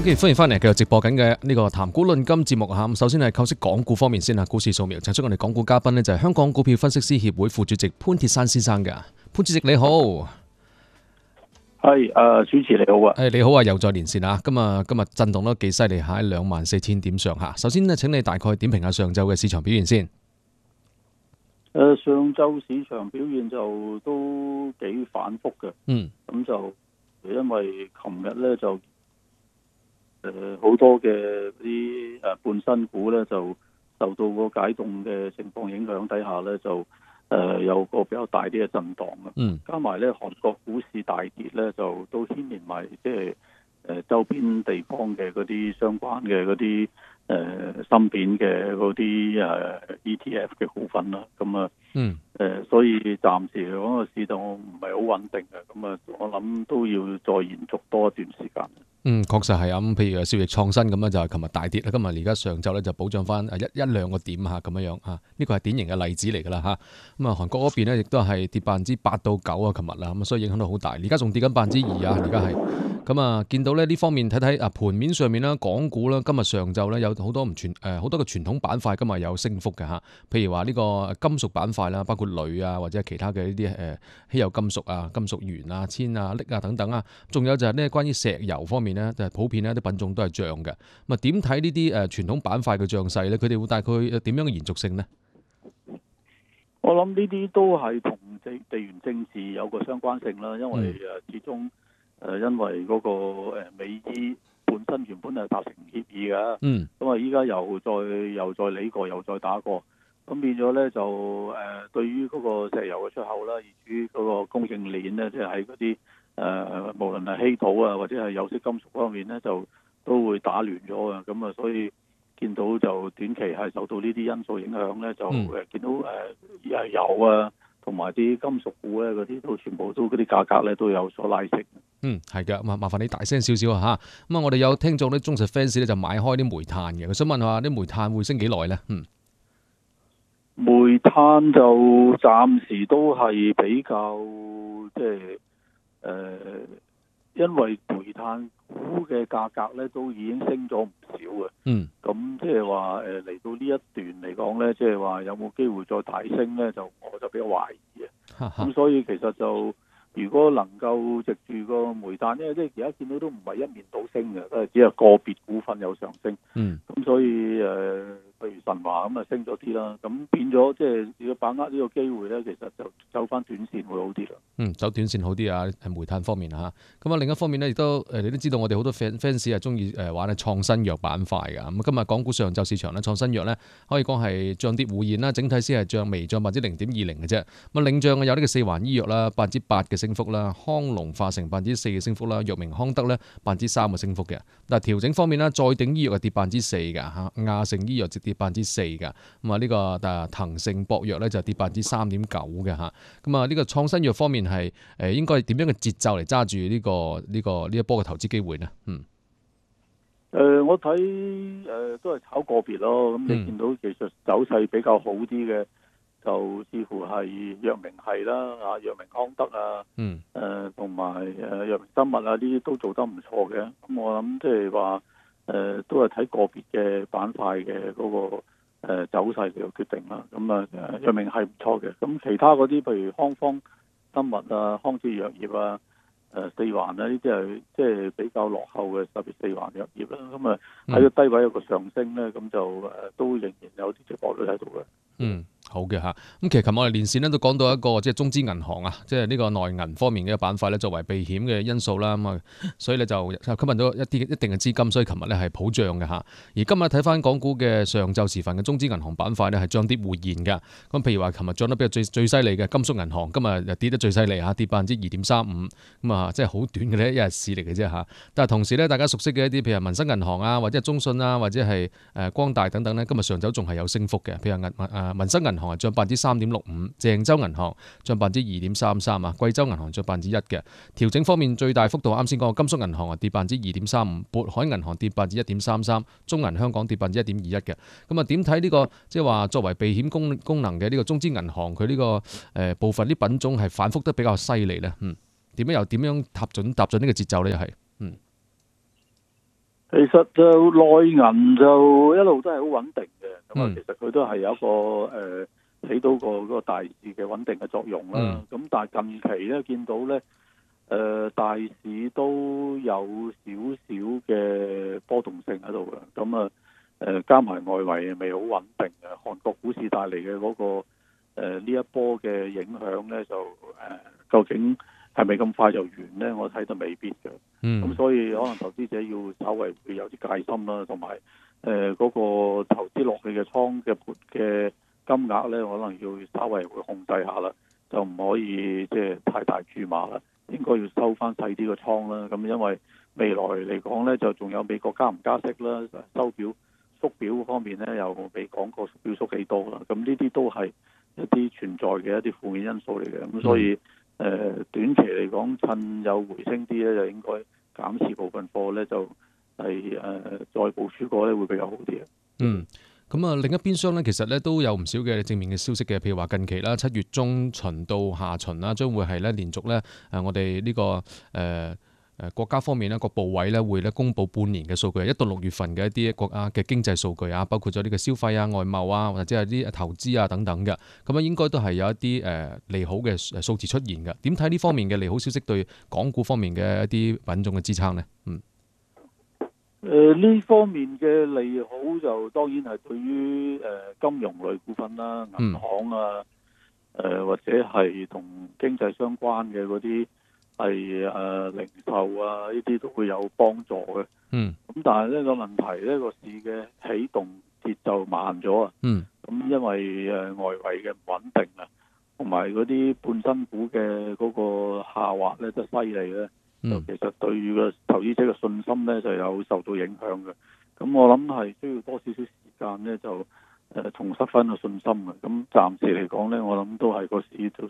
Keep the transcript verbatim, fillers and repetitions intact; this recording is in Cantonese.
OK，歡迎翻嚟，繼續直播緊嘅呢個談股論金節目嚇。咁首先係構識港股方面先啊，股市掃描請出我哋港股嘉賓呢，就係香港股票分析師協會副主席潘鐵珊先生嘅。潘主席你好， 係誒主持你好啊， 誒你好啊，又再連線啊。今日今日震動得幾犀利嚇，喺兩萬四千點上下。首先呢，請你大概點評下上晝嘅市場表現先。 誒上晝市場表現就都幾反覆嘅， 嗯， 咁就因為琴日咧就。誒好、呃、多嘅啲誒半新股咧，就受到個解凍嘅情況影響底下咧，就誒、呃、有個比較大啲嘅震盪啊。 嗯， 加埋咧韓國股市大跌咧，就都牽連埋即係誒周邊地方嘅嗰啲相關嘅嗰啲誒芯片嘅嗰啲誒 E T F 嘅股份啦。咁啊，嗯，誒、呃、所以暫時嚟講個市道唔係好穩定嘅。咁啊，我諗都要再延續多一段時間。 嗯，確實係啊，咁譬如兆易創新咁樣就係琴日大跌啦，今日而家上晝咧就保障翻一一兩個點嚇咁樣樣嚇，呢個係典型嘅例子嚟㗎啦嚇。咁啊，韓國嗰邊咧亦都係跌百分之八到九啊，琴日啦，咁所以影響到好大。而家仲跌緊百分之二啊，而家係咁啊，見到咧呢方面睇睇啊盤面上面啦，港股啦，今日上晝咧有好多唔傳誒好多嘅傳統板塊今日有升幅嘅嚇，譬如話呢個金屬板塊啦，包括鋁啊或者其他嘅呢啲誒稀有金屬啊、金屬鉛啊、鉛啊、鎳啊等等啊，仲有就係呢關於石油方面咧，就係普遍咧啲品種都係漲嘅。咁啊，點睇呢啲誒傳統板塊嘅漲勢咧？佢哋會大概點樣嘅延續性呢？ 我諗呢啲都係同地地緣政治有個相關性啦，因為誒始終誒因為嗰個誒美伊本身原本係達成協議嘅，嗯，咁啊依家又再又再理過又再打過，咁變咗咧就誒對於嗰個石油嘅出口啦，以至於嗰個供應鏈咧，即係喺嗰啲誒無論係稀土啊或者係有色金屬方面咧，就都會打亂咗啊，咁啊所以見到就短期係受到呢啲因素影響咧，就誒見到誒誒油啊同埋啲金屬股咧嗰啲都全部都嗰啲價格咧都有所拉升。 嗯，係嘅，咁啊麻煩你大聲少少啊嚇。咁啊，我哋有聽眾啲忠實 fans 咧就買開啲煤炭嘅，佢想問下啲煤炭會升幾耐咧？嗯， 煤炭就暫時都係比較即係誒，因為煤炭股嘅價格咧都已經升咗唔少嘅。嗯，咁即係話誒嚟到呢一段嚟講咧，即係話有冇機會再大升咧？就我就比較懷疑嘅。咁所以其實就如果能夠藉住個煤炭，因為即係而家見到都唔係一面倒升嘅，都係只係個別股份有上升。嗯，咁所以誒。呃譬如神華咁啊升咗啲啦，咁變咗即係如果把握呢個機會咧，其實就走翻短線會好啲啦。 嗯，走短線好啲啊，係煤炭方面嚇。咁啊另一方面咧，亦都誒你都知道我哋好多 fans fans 係中意誒玩咧創新藥板塊㗎。咁今日港股上晝市場咧創新藥咧可以講係漲跌互現啦，整體先係漲微漲百分之零點二零嘅啫。咁啊領漲嘅有呢個四環醫藥啦，百分之八嘅升幅啦，康龍化成百分之四嘅升幅啦，藥明康德咧百分之三嘅升幅嘅。但係調整方面咧，再鼎醫藥係跌百分之四㗎嚇，亞盛醫藥直跌百分之四㗎，咁啊呢個誒騰盛博藥咧就跌百分之三點九嘅嚇，咁啊呢個創新藥方面係誒應該點樣嘅節奏嚟揸住呢個呢個呢一波嘅投資機會呢？嗯， 誒、呃、我睇誒、呃、都係炒個別咯，咁你見到技術走勢比較好啲嘅，就似乎係藥明係啦，啊藥明康德啊，嗯，誒同埋誒藥明生物啊呢啲都做得唔錯嘅，咁我諗即係話誒都係睇個別嘅板塊嘅嗰個。誒走勢嚟決定啦，咁啊藥明係唔錯嘅，咁其他嗰啲譬如康方生物啊、康智藥業啊、誒四環啊呢啲係即係比較落後嘅，特別四環藥業啦，咁啊喺個低位有個上升咧，咁就誒都仍然有啲值博率喺度嘅。嗯。 好嘅嚇，咁其實琴日我哋連線咧都講到一個即係中資銀行啊，即係呢個內銀方面嘅板塊咧，作為避險嘅因素啦，咁啊，所以咧就吸引到一啲一定嘅資金，所以琴日咧係普漲嘅嚇。而今日睇翻港股嘅上晝時分嘅中資銀行板塊咧係漲跌互現嘅。咁譬如話，琴日漲得比較最最犀利嘅金粟銀行，今日又跌得最犀利嚇，跌百分之二點三五，咁啊，即係好短嘅咧一日市嚟嘅啫嚇。但係同時咧，大家熟悉嘅一啲譬如民生銀行啊，或者係中信啊，或者係誒光大等等咧，今日上晝仲係有升幅嘅。譬如銀誒民生銀行係漲百分之三點六五，鄭州銀行漲百分之二點三三啊，貴州銀行漲百分之一嘅。調整方面最大幅度啱先講嘅金粟銀行啊跌百分之二點三五，渤海銀行跌百分之一點三三，中銀香港跌百分之一點二一嘅。咁啊點睇呢個即係話作為避險功功能嘅呢個中資銀行佢呢、這個誒、呃、部分啲品種係反覆得比較犀利咧？嗯，點樣又點樣踏準踏準呢個節奏咧？又係嗯。 其實就內銀就一路都係好穩定嘅，咁啊、 嗯其實佢都係有一個誒、呃、起到個嗰個大市嘅穩定嘅作用啦。咁、 嗯但係近期咧見到咧誒、呃、大市都有少少嘅波動性喺度嘅，咁啊誒加埋外圍未好穩定嘅，韓國股市帶嚟嘅嗰個呢、呃、一波嘅影響咧就誒、呃、究竟係咪咁快就完咧？我睇就未必嘅。咁、 嗯所以可能投資者要稍微會有啲戒心啦，同埋誒嗰個投資落去嘅倉嘅嘅金額咧，可能要稍微會控制下啦，就唔可以即係太大注碼啦，應該要收翻細啲嘅倉啦。咁因為未來嚟講咧，就仲有美國加唔加息啦，收表縮表方面咧又未講過縮表縮幾多啦。咁呢啲都係一啲存在嘅一啲負面因素嚟嘅。咁所以誒、呃、短期嚟講，趁有回升啲咧，就應該減持部分貨咧，就係、誒、再部署過咧會比較好啲啊。 嗯。咁啊，另一邊廂咧，其實咧都有唔少嘅正面嘅消息嘅，譬如話近期啦，七月中旬到下旬啦，將會係咧連續咧誒，我哋呢個誒誒國家方面咧個部委咧會咧公布半年嘅數據，一到六月份嘅一啲國家嘅經濟數據啊，包括咗呢個消費啊、外貿啊，或者係啲投資啊等等嘅，咁啊應該都係有一啲誒利好嘅誒數字出現嘅。點睇呢方面嘅利好消息對港股方面嘅一啲品種嘅支撐呢？嗯。 誒呢、呃、方面嘅利好就當然係對於誒、呃、金融類股份啦、銀行啊，誒、呃、或者係同經濟相關嘅嗰啲係誒零售啊，呢啲都會有幫助嘅。 嗯。 咁但係呢個問題呢個市嘅起動節奏慢咗啊。 嗯。 咁因為誒、呃、外圍嘅唔穩定啊，同埋嗰啲半新股嘅嗰個下滑咧，都犀利咧。就其實對個投資者嘅信心咧就有受到影響嘅，咁我諗係需要多少少時間咧就誒重拾翻個信心嘅，咁暫時嚟講咧，我諗都係個市就